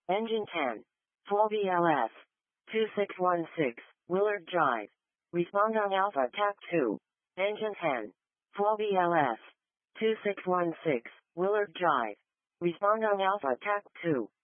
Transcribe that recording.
Engine 10. Full BLS. 2616. Willard Drive. Respond on Alpha TAC 2. Engine 10. Full BLS. 2616. Willard Drive. Respond on Alpha TAC 2.